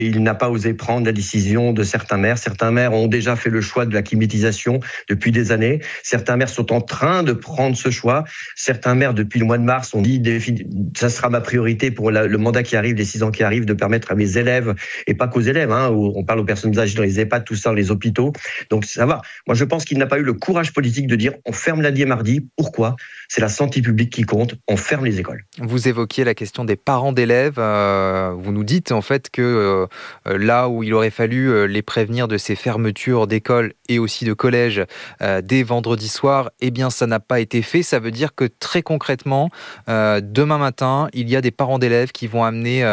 il n'a pas osé prendre la décision de certains maires. Certains maires ont déjà fait le choix de la climatisation depuis des années. Certains maires sont en train de prendre ce choix. Certains maires, depuis le mois de mars, ont dit ça sera ma priorité pour le mandat qui arrive, les 6 ans qui arrivent, de permettre à mes élèves, et pas qu'aux élèves, on parle aux personnes âgées dans les EHPAD, tout ça, dans les hôpitaux. Donc ça va. Moi, je pense qu'il n'a pas eu le courage politique de dire on ferme lundi et mardi. Pourquoi ? C'est la santé publique qui compte. On ferme les écoles. Vous évoquiez la question des parents d'élèves. Vous nous dites en fait que là où il aurait fallu les prévenir de ces fermetures d'écoles et aussi de collèges dès vendredi soir, eh bien ça n'a pas été fait. Ça veut dire que très concrètement, demain matin, il y a des parents d'élèves qui vont amener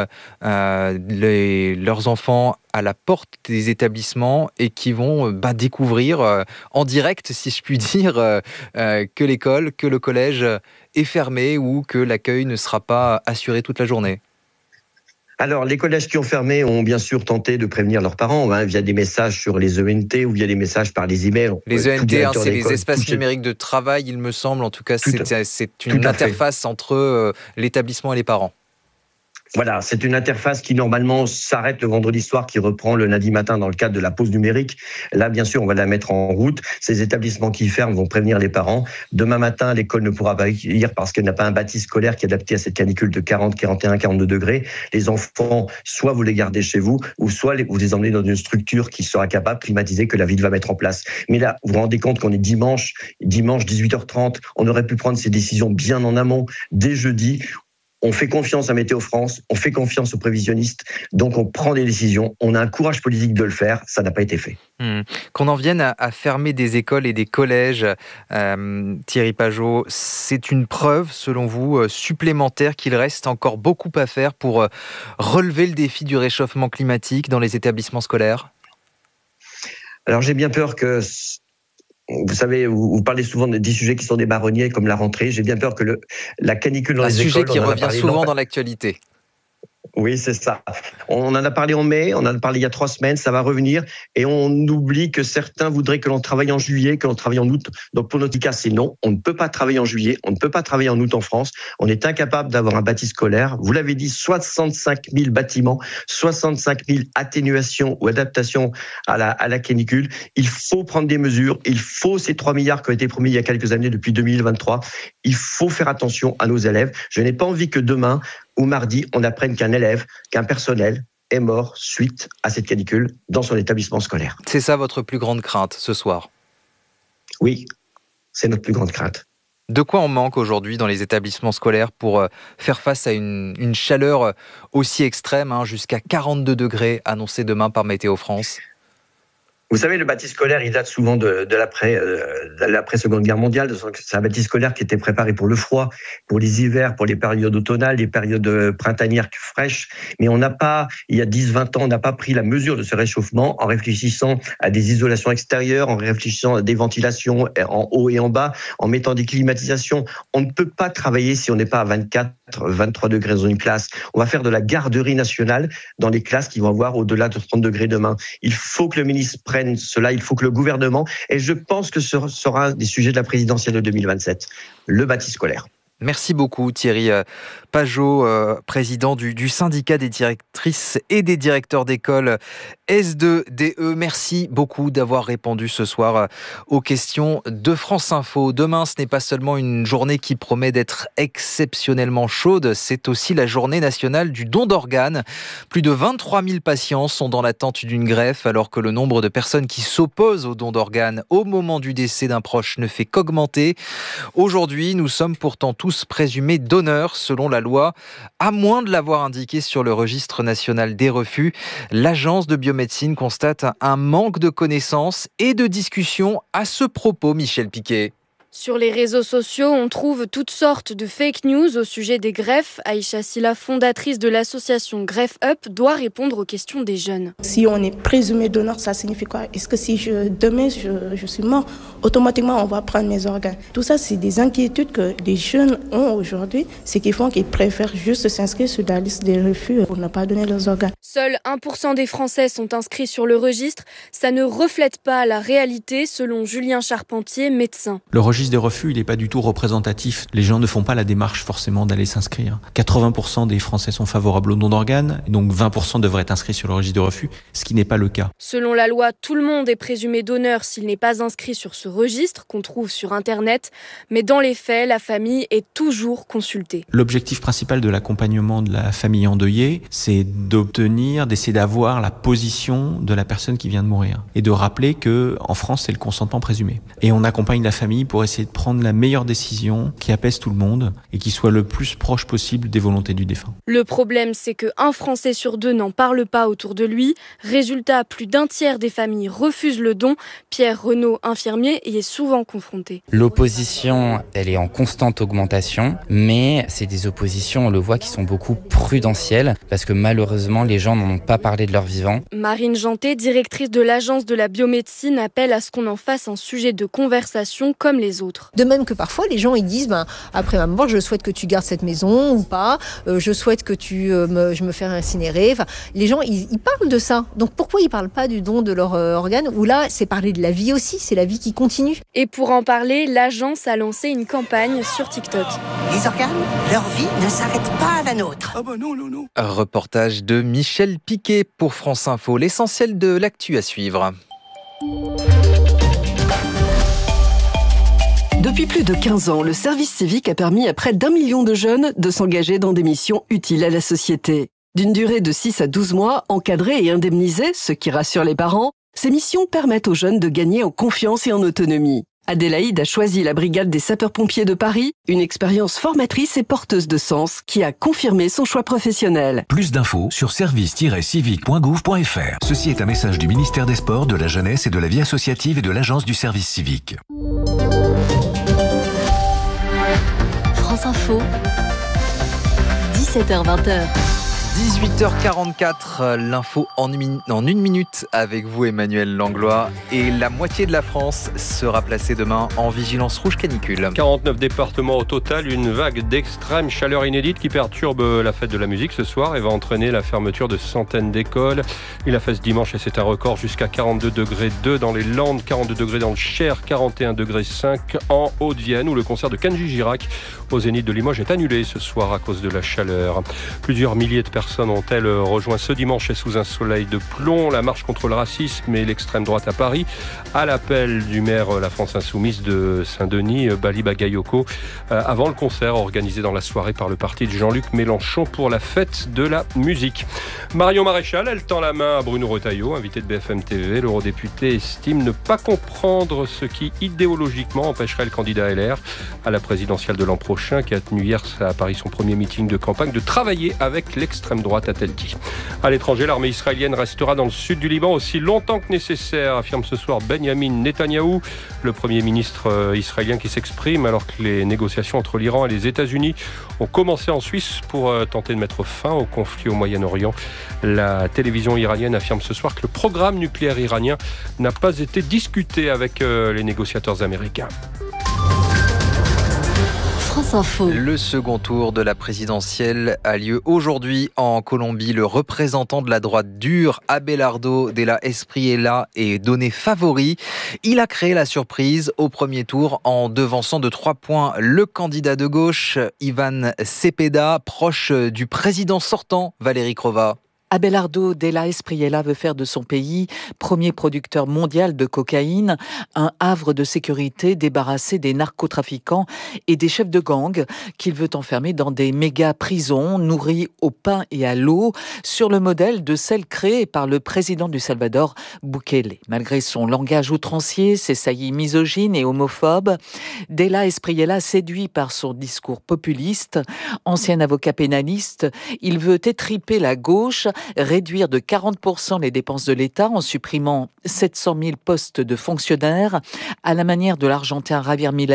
leurs enfants à la porte des établissements et qui vont découvrir en direct, si je puis dire, que l'école, que le collège est fermé ou que l'accueil ne sera pas assuré toute la journée. Alors, les collèges qui ont fermé ont bien sûr tenté de prévenir leurs parents via des messages sur les ENT ou via des messages par les emails. Les ENT, c'est les espaces numériques de travail, il me semble. En tout cas, c'est une interface entre l'établissement et les parents. Voilà, c'est une interface qui normalement s'arrête le vendredi soir, qui reprend le lundi matin dans le cadre de la pause numérique. Là, bien sûr, on va la mettre en route. Ces établissements qui ferment vont prévenir les parents. Demain matin, l'école ne pourra pas accueillir parce qu'elle n'a pas un bâti scolaire qui est adapté à cette canicule de 40, 41, 42 degrés. Les enfants, soit vous les gardez chez vous, ou soit vous les emmenez dans une structure qui sera capable, climatisée, que la ville va mettre en place. Mais là, vous vous rendez compte qu'on est dimanche 18h30, on aurait pu prendre ces décisions bien en amont, dès jeudi. On fait confiance à Météo France, on fait confiance aux prévisionnistes, donc on prend des décisions, on a un courage politique de le faire, ça n'a pas été fait. Qu'on en vienne à fermer des écoles et des collèges, Thierry Pageot, c'est une preuve, selon vous, supplémentaire qu'il reste encore beaucoup à faire pour relever le défi du réchauffement climatique dans les établissements scolaires ? Alors j'ai bien peur que... Vous savez, vous parlez souvent des sujets qui sont des marronniers, comme la rentrée. J'ai bien peur que la canicule dans les écoles... Un sujet qui revient souvent dans l'actualité. Oui, c'est ça. On en a parlé en mai, on en a parlé il y a 3 semaines, ça va revenir. Et on oublie que certains voudraient que l'on travaille en juillet, que l'on travaille en août. Donc pour notre cas, c'est non. On ne peut pas travailler en juillet, on ne peut pas travailler en août en France. On est incapable d'avoir un bâti scolaire. Vous l'avez dit, 65 000 bâtiments, 65 000 atténuations ou adaptations à la canicule. Il faut prendre des mesures. Il faut ces 3 milliards qui ont été promis il y a quelques années, depuis 2023. Il faut faire attention à nos élèves. Je n'ai pas envie que demain ou mardi, on apprenne qu'un personnel est mort suite à cette canicule dans son établissement scolaire. C'est ça votre plus grande crainte ce soir ? Oui, c'est notre plus grande crainte. De quoi on manque aujourd'hui dans les établissements scolaires pour faire face à une chaleur aussi extrême, jusqu'à 42 degrés annoncés demain par Météo France ? Vous savez, le bâti scolaire, il date souvent de l'après-Seconde Guerre mondiale. C'est un bâti scolaire qui était préparé pour le froid, pour les hivers, pour les périodes automnales, les périodes printanières fraîches. Mais on n'a pas, il y a 10-20 ans, on n'a pas pris la mesure de ce réchauffement en réfléchissant à des isolations extérieures, en réfléchissant à des ventilations en haut et en bas, en mettant des climatisations. On ne peut pas travailler si on n'est pas à 24, 23 degrés dans une classe. On va faire de la garderie nationale dans les classes qui vont avoir au-delà de 30 degrés demain. Il faut que le ministre prenne cela, il faut que le gouvernement, et je pense que ce sera un des sujets de la présidentielle de 2027, le bâti scolaire. Merci beaucoup Thierry Pageot, président du syndicat des directrices et des directeurs d'école S2DE. Merci beaucoup d'avoir répondu ce soir aux questions de France Info. Demain, ce n'est pas seulement une journée qui promet d'être exceptionnellement chaude, c'est aussi la journée nationale du don d'organes. Plus de 23 000 patients sont dans l'attente d'une greffe, alors que le nombre de personnes qui s'opposent au don d'organes au moment du décès d'un proche ne fait qu'augmenter. Aujourd'hui, nous sommes pourtant tous présumés donneurs selon la loi, à moins de l'avoir indiqué sur le registre national des refus. L'agence de biomédecine constate un manque de connaissances et de discussions à ce propos, Michel Piquet. Sur les réseaux sociaux, on trouve toutes sortes de fake news au sujet des greffes. Aïcha Silla, fondatrice de l'association Greffe Up, doit répondre aux questions des jeunes. Si on est présumé donneur, ça signifie quoi ? Est-ce que si demain je suis mort, automatiquement on va prendre mes organes ? Tout ça, c'est des inquiétudes que les jeunes ont aujourd'hui, ce qui font qu'ils préfèrent juste s'inscrire sur la liste des refus pour ne pas donner leurs organes. Seuls 1% des Français sont inscrits sur le registre. Ça ne reflète pas la réalité, selon Julien Charpentier, médecin. Le registre registre des refus, il n'est pas du tout représentatif. Les gens ne font pas la démarche forcément d'aller s'inscrire. 80% des Français sont favorables au don d'organes, et donc 20% devraient être inscrits sur le registre des refus, ce qui n'est pas le cas. Selon la loi, tout le monde est présumé donneur s'il n'est pas inscrit sur ce registre qu'on trouve sur Internet. Mais dans les faits, la famille est toujours consultée. L'objectif principal de l'accompagnement de la famille endeuillée, c'est d'essayer d'avoir la position de la personne qui vient de mourir. Et de rappeler que en France, c'est le consentement présumé. Et on accompagne la famille pour essayer de prendre la meilleure décision qui apaise tout le monde et qui soit le plus proche possible des volontés du défunt. Le problème, c'est qu'un Français sur 2 n'en parle pas autour de lui. Résultat, plus d'un tiers des familles refusent le don. Pierre Renaud, infirmier, y est souvent confronté. L'opposition, elle est en constante augmentation, mais c'est des oppositions, on le voit, qui sont beaucoup prudentielles, parce que malheureusement, les gens n'en ont pas parlé de leur vivant. Marine Janté, directrice de l'Agence de la biomédecine, appelle à ce qu'on en fasse un sujet de conversation comme les autres. De même que parfois, les gens ils disent après ma mort, je souhaite que tu gardes cette maison ou pas, je souhaite que je me fais incinérer. Enfin, les gens, ils parlent de ça. Donc pourquoi ils ne parlent pas du don de leur organe, où là, c'est parler de la vie aussi, c'est la vie qui continue. Et pour en parler, l'agence a lancé une campagne sur TikTok. Les organes, leur vie ne s'arrête pas à la nôtre. Ah bah non. Reportage de Michel Piquet pour France Info. L'essentiel de l'actu à suivre. Depuis plus de 15 ans, le service civique a permis à près d'1 million de jeunes de s'engager dans des missions utiles à la société. D'une durée de 6 à 12 mois, encadrées et indemnisées, ce qui rassure les parents, ces missions permettent aux jeunes de gagner en confiance et en autonomie. Adélaïde a choisi la brigade des sapeurs-pompiers de Paris, une expérience formatrice et porteuse de sens qui a confirmé son choix professionnel. Plus d'infos sur service-civique.gouv.fr. Ceci est un message du ministère des Sports, de la Jeunesse et de la Vie associative et de l'Agence du service civique. France Info, 17h-20h. 18h44, l'info en une minute avec vous Emmanuel Langlois. Et la moitié de la France sera placée demain en vigilance rouge canicule. 49 départements au total, une vague d'extrême chaleur inédite qui perturbe la fête de la musique ce soir et va entraîner la fermeture de centaines d'écoles. Il a fait ce dimanche et c'est un record jusqu'à 42 degrés 2 dans les Landes, 42 degrés dans le Cher, 41 degrés 5 en Haute-Vienne où le concert de Kenji Girac au Zénith de Limoges est annulé ce soir à cause de la chaleur. Plusieurs milliers de personnes ont-elles rejoint ce dimanche et sous un soleil de plomb la marche contre le racisme et l'extrême droite à Paris à l'appel du maire La France Insoumise de Saint-Denis, Bali Bagayoko, avant le concert organisé dans la soirée par le parti de Jean-Luc Mélenchon pour la fête de la musique. Marion Maréchal, elle tend la main à Bruno Retailleau, invité de BFM TV. L'eurodéputé estime ne pas comprendre ce qui idéologiquement empêcherait le candidat LR à la présidentielle de l'an prochain, qui a tenu hier à Paris son premier meeting de campagne, de travailler avec l'extrême droite, a-t-elle dit. À l'étranger, l'armée israélienne restera dans le sud du Liban aussi longtemps que nécessaire, affirme ce soir Benjamin Netanyahou, le premier ministre israélien qui s'exprime alors que les négociations entre l'Iran et les États-Unis ont commencé en Suisse pour tenter de mettre fin au conflit au Moyen-Orient. La télévision iranienne affirme ce soir que le programme nucléaire iranien n'a pas été discuté avec les négociateurs américains. Le second tour de la présidentielle a lieu aujourd'hui en Colombie. Le représentant de la droite dure, Abelardo Della Espriella, est donné favori. Il a créé la surprise au premier tour en devançant de 3 points le candidat de gauche, Ivan Cepeda, proche du président sortant, Valéry Crova. Abelardo Della Espriella veut faire de son pays, premier producteur mondial de cocaïne, un havre de sécurité débarrassé des narcotrafiquants et des chefs de gang qu'il veut enfermer dans des méga-prisons nourries au pain et à l'eau, sur le modèle de celle créée par le président du Salvador, Bukele. Malgré son langage outrancier, ses saillies misogynes et homophobes, Della Espriella, séduit par son discours populiste, ancien avocat pénaliste, il veut étriper la gauche, réduire de 40% les dépenses de l'État en supprimant 700 000 postes de fonctionnaires à la manière de l'Argentin Javier Milei,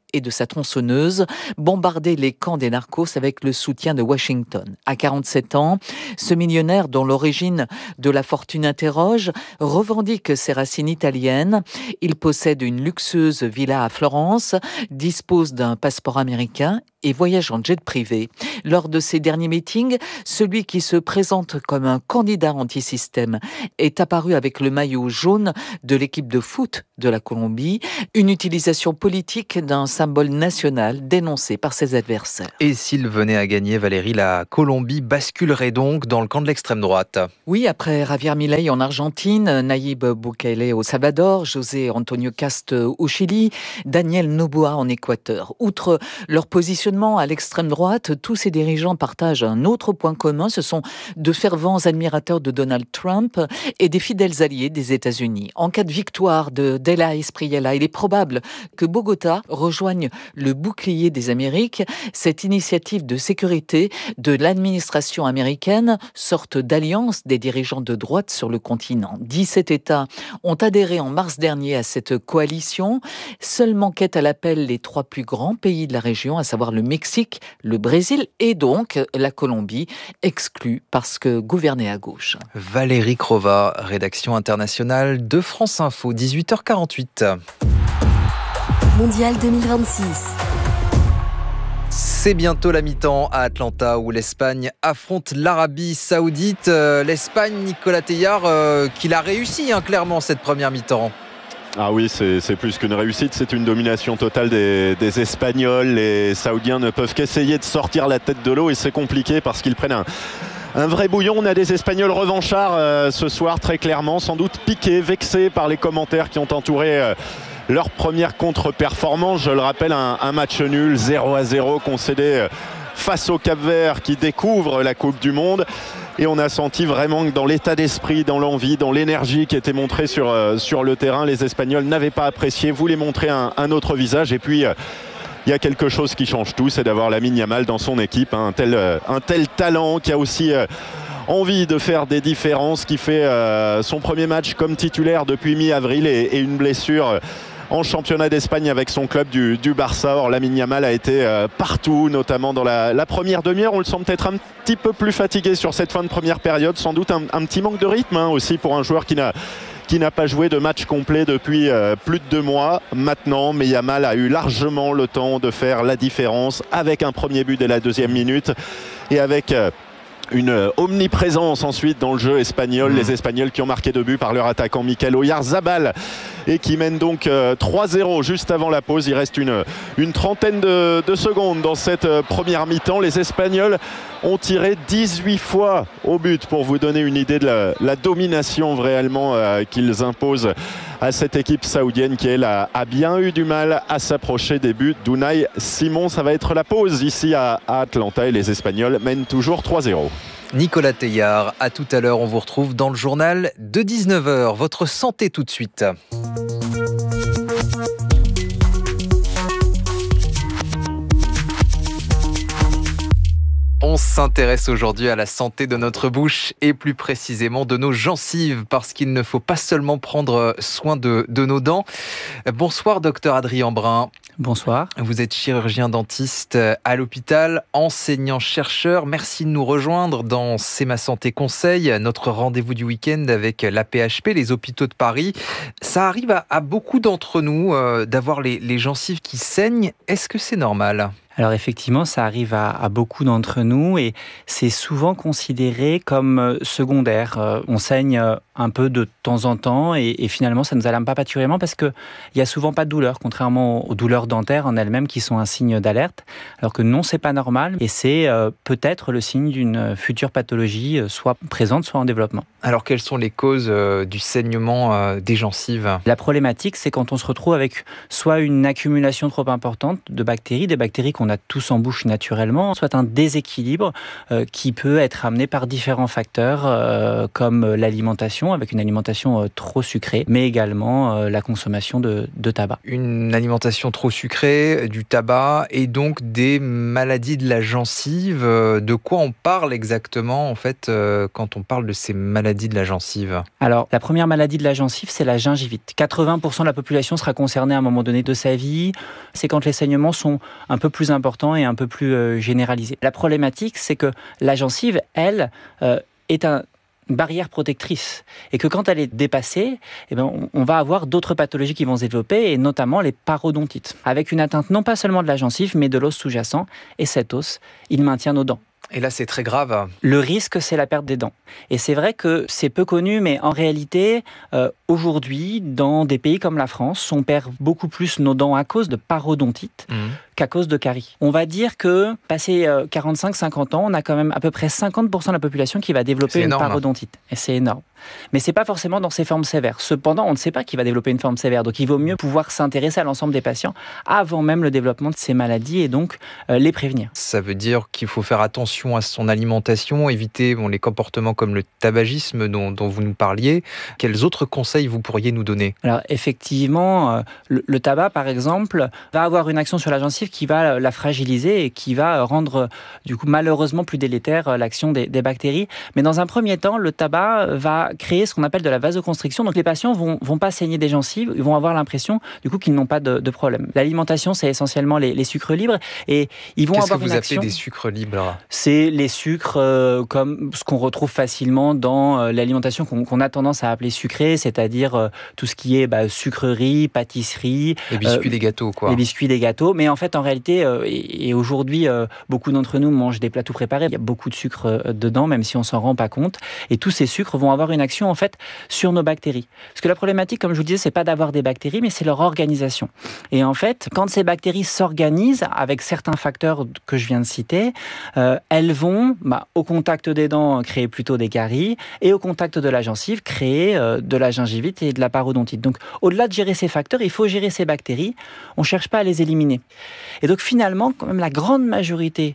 et de sa tronçonneuse, bombarder les camps des narcos avec le soutien de Washington. À 47 ans, ce millionnaire dont l'origine de la fortune interroge revendique ses racines italiennes. Il possède une luxueuse villa à Florence, dispose d'un passeport américain et voyage en jet privé. Lors de ses derniers meetings, celui qui se présente comme un candidat anti-système est apparu avec le maillot jaune de l'équipe de foot de la Colombie, une utilisation politique d'un symbole national dénoncé par ses adversaires. Et s'il venait à gagner, Valérie, la Colombie basculerait donc dans le camp de l'extrême droite. Oui, après Javier Milei en Argentine, Nayib Bukele au Salvador, José Antonio Cast au Chili, Daniel Noboa en Équateur. Outre leur positionnement à l'extrême droite, tous ces dirigeants partagent un autre point commun, ce sont de fervents admirateurs de Donald Trump et des fidèles alliés des États-Unis. En cas de victoire de De la Espriella, il est probable que Bogota rejoigne le bouclier des Amériques, cette initiative de sécurité de l'administration américaine, sorte d'alliance des dirigeants de droite sur le continent. 17 États ont adhéré en mars dernier à cette coalition. Seule manquaient à l'appel les 3 plus grands pays de la région, à savoir le Mexique, le Brésil et donc la Colombie, exclue parce que gouvernée à gauche. Valérie Crova, rédaction internationale de France Info, 18h48. Mondial 2026. C'est bientôt la mi-temps à Atlanta où l'Espagne affronte l'Arabie Saoudite. L'Espagne, Nicolas Teilhard, qui l'a réussi clairement cette première mi-temps. Ah oui, c'est plus qu'une réussite, c'est une domination totale des Espagnols. Les Saoudiens ne peuvent qu'essayer de sortir la tête de l'eau et c'est compliqué parce qu'ils prennent un vrai bouillon. On a des Espagnols revanchards ce soir, très clairement, sans doute piqués, vexés par les commentaires qui ont entouré leur première contre-performance. Je le rappelle, un match nul, 0-0 concédé face au Cap-Vert qui découvre la Coupe du Monde. Et on a senti vraiment que dans l'état d'esprit, dans l'envie, dans l'énergie qui était montrée sur le terrain, les Espagnols n'avaient pas apprécié, voulaient montrer un autre visage. Et puis, il y a quelque chose qui change tout, c'est d'avoir Lamine Yamal dans son équipe, un tel talent qui a aussi envie de faire des différences, qui fait son premier match comme titulaire depuis mi-avril et une blessure en championnat d'Espagne avec son club du Barça. Or, Lamine Yamal a été partout, notamment dans la première demi-heure. On le sent peut-être un petit peu plus fatigué sur cette fin de première période. Sans doute un petit manque de rythme aussi pour un joueur qui n'a pas joué de match complet depuis plus de 2 mois maintenant. Mais Yamal a eu largement le temps de faire la différence avec un premier but dès la 2e minute et avec une omniprésence ensuite dans le jeu espagnol. Les Espagnols qui ont marqué 2 buts par leur attaquant Mikel Oyarzabal et qui mènent donc 3-0 juste avant la pause. Il reste une trentaine de secondes dans cette première mi-temps. Les Espagnols ont tiré 18 fois au but pour vous donner une idée de la domination réellement qu'ils imposent à cette équipe saoudienne qui, elle, a bien eu du mal à s'approcher des buts d'Unai Simon. Ça va être la pause ici à Atlanta et les Espagnols mènent toujours 3-0. Nicolas Teilhard, à tout à l'heure. On vous retrouve dans le journal de 19h. Votre santé tout de suite. On s'intéresse aujourd'hui à la santé de notre bouche et plus précisément de nos gencives parce qu'il ne faut pas seulement prendre soin de nos dents. Bonsoir docteur Adrien Brun. Bonsoir. Vous êtes chirurgien dentiste à l'hôpital, enseignant-chercheur. Merci de nous rejoindre dans C'est ma santé conseil, notre rendez-vous du week-end avec l'AP-HP, les hôpitaux de Paris. Ça arrive à beaucoup d'entre nous d'avoir les gencives qui saignent. Est-ce que c'est normal ? Alors effectivement, ça arrive à beaucoup d'entre nous et c'est souvent considéré comme secondaire. On saigne un peu de temps en temps et finalement ça ne nous alarme pas particulièrement parce qu'il n'y a souvent pas de douleur, contrairement aux douleurs dentaires en elles-mêmes qui sont un signe d'alerte. Alors que non, c'est pas normal et c'est peut-être le signe d'une future pathologie soit présente, soit en développement. Alors quelles sont les causes du saignement des gencives ? La problématique, c'est quand on se retrouve avec soit une accumulation trop importante de bactéries, des bactéries qu'on qu'on a tous en bouche naturellement, soit un déséquilibre qui peut être amené par différents facteurs comme l'alimentation, avec une alimentation trop sucrée, mais également la consommation de tabac. Une alimentation trop sucrée, du tabac et donc des maladies de la gencive. De quoi on parle exactement en fait quand on parle de ces maladies de la gencive? Alors, la première maladie de la gencive, c'est la gingivite. 80% de la population sera concernée à un moment donné de sa vie. C'est quand les saignements sont un peu plus importants et un peu plus généralisés. La problématique, c'est que la gencive, elle, est une barrière protectrice et que quand elle est dépassée, on va avoir d'autres pathologies qui vont se développer et notamment les parodontites, avec une atteinte non pas seulement de la gencive mais de l'os sous-jacent, et cet os, il maintient nos dents. Et là, c'est très grave. Le risque, c'est la perte des dents. Et c'est vrai que c'est peu connu, mais en réalité, aujourd'hui, dans des pays comme la France, on perd beaucoup plus nos dents à cause de parodontites qu'à cause de caries. On va dire que, passé 45-50 ans, on a quand même à peu près 50% de la population qui va développer une parodontite. Et c'est énorme. Mais c'est pas forcément dans ces formes sévères. Cependant, on ne sait pas qui va développer une forme sévère. Donc, il vaut mieux pouvoir s'intéresser à l'ensemble des patients avant même le développement de ces maladies et donc les prévenir. Ça veut dire qu'il faut faire attention à son alimentation, éviter les comportements comme le tabagisme dont vous nous parliez. Quels autres conseils vous pourriez nous donner? Alors, effectivement, le tabac, par exemple, va avoir une action sur la gencive qui va la fragiliser et qui va rendre, du coup, malheureusement plus délétère l'action des bactéries. Mais dans un premier temps, le tabac va créer ce qu'on appelle de la vasoconstriction. Donc les patients vont pas saigner des gencives, ils vont avoir l'impression du coup qu'ils n'ont pas de problème. L'alimentation, c'est essentiellement les sucres libres et ils vont avoir une action. Qu'est-ce que vous appelez des sucres libres? C'est les sucres comme ce qu'on retrouve facilement dans l'alimentation qu'on a tendance à appeler sucrée, c'est-à-dire tout ce qui est sucrerie, pâtisserie. Les biscuits, des gâteaux, quoi. Les biscuits, des gâteaux. Mais en fait, en réalité, et aujourd'hui, beaucoup d'entre nous mangent des plats tout préparés. Il y a beaucoup de sucre dedans, même si on s'en rend pas compte. Et tous ces sucres vont avoir une action en fait sur nos bactéries. Parce que la problématique, comme je vous disais, c'est pas d'avoir des bactéries, mais c'est leur organisation. Et en fait, quand ces bactéries s'organisent avec certains facteurs que je viens de citer, elles vont, au contact des dents, créer plutôt des caries, et au contact de la gencive, créer de la gingivite et de la parodontite. Donc, au-delà de gérer ces facteurs, il faut gérer ces bactéries. On cherche pas à les éliminer. Et donc, finalement, quand même, la grande majorité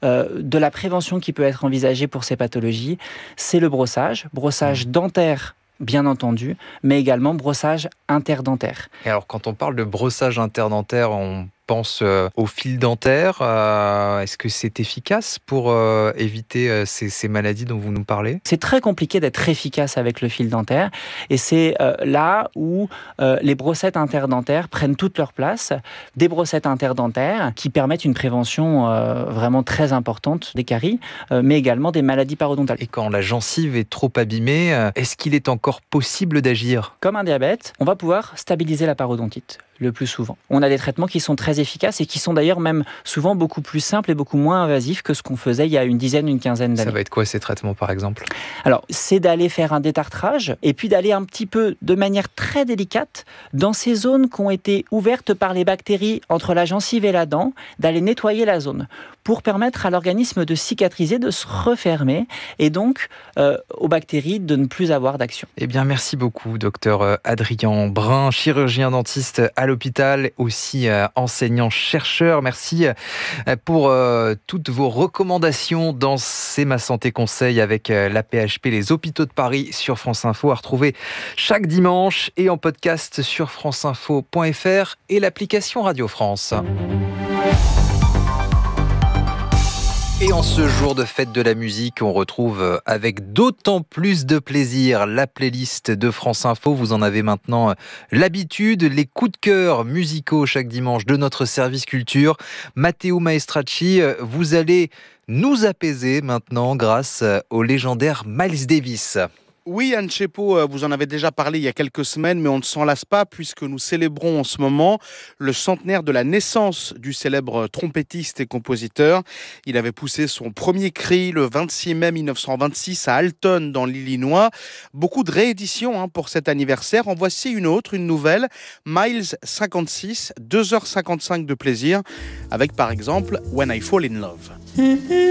de la prévention qui peut être envisagée pour ces pathologies, c'est le brossage dentaire, bien entendu, mais également brossage interdentaire. Et alors, quand on parle de brossage interdentaire, on pense au fil dentaire. Est-ce que c'est efficace pour éviter ces maladies dont vous nous parlez? C'est très compliqué d'être efficace avec le fil dentaire et c'est là où les brossettes interdentaires prennent toute leur place. Des brossettes interdentaires qui permettent une prévention vraiment très importante des caries, mais également des maladies parodontales. Et quand la gencive est trop abîmée, est-ce qu'il est encore possible d'agir? Comme un diabète, on va pouvoir stabiliser la parodontite le plus souvent. On a des traitements qui sont très efficaces et qui sont d'ailleurs même souvent beaucoup plus simples et beaucoup moins invasifs que ce qu'on faisait il y a une quinzaine d'années. Ça va être quoi ces traitements par exemple? Alors, c'est d'aller faire un détartrage et puis d'aller un petit peu de manière très délicate dans ces zones qui ont été ouvertes par les bactéries entre la gencive et la dent, d'aller nettoyer la zone pour permettre à l'organisme de cicatriser, de se refermer et donc aux bactéries de ne plus avoir d'action. Eh bien, merci beaucoup, docteur Adrien Brun, chirurgien dentiste à l'hôpital, aussi enseignant-chercheur. Merci pour toutes vos recommandations dans C'est ma santé conseil avec la PHP, les hôpitaux de Paris sur France Info, à retrouver chaque dimanche et en podcast sur franceinfo.fr et l'application Radio France. Et en ce jour de fête de la musique, on retrouve avec d'autant plus de plaisir la playlist de France Info. Vous en avez maintenant l'habitude, les coups de cœur musicaux chaque dimanche de notre service culture. Matteo Maestracci, vous allez nous apaiser maintenant grâce au légendaire Miles Davis. Oui, Anne Chepo, vous en avez déjà parlé il y a quelques semaines, mais on ne s'en lasse pas puisque nous célébrons en ce moment le centenaire de la naissance du célèbre trompettiste et compositeur. Il avait poussé son premier cri le 26 mai 1926 à Alton, dans l'Illinois. Beaucoup de rééditions pour cet anniversaire. En voici une autre, une nouvelle, Miles 56, 2h55 de plaisir, avec par exemple When I Fall in Love.